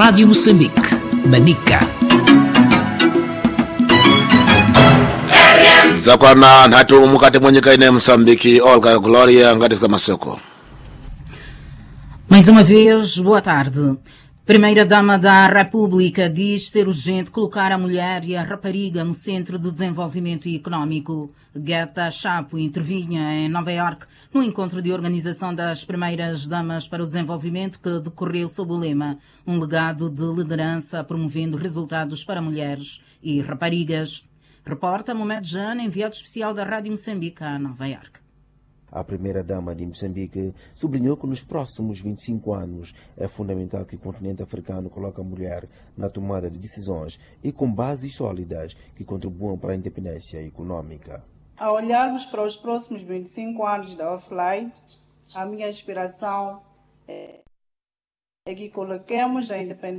Rádio Moçambique, Manica. Zakwana nhatu mukati mwenyika ine Moçambique, Olga Gloria Ngatiska Masoko. Mais uma vez, boa tarde. Primeira-Dama da República diz ser urgente colocar a mulher e a rapariga no centro do desenvolvimento econômico. Geta Chapo intervinha em Nova Iorque no encontro de organização das Primeiras-Damas para o Desenvolvimento que decorreu sob o lema Um legado de liderança promovendo resultados para mulheres e raparigas. Reporta Mohamed Jane, enviado especial da Rádio Moçambique a Nova Iorque. A primeira-dama de Moçambique sublinhou que nos próximos 25 anos é fundamental que o continente africano coloque a mulher na tomada de decisões e com bases sólidas que contribuam para a independência econômica. Ao olharmos para os próximos 25 anos da Off-Light, a minha inspiração é que coloquemos a independência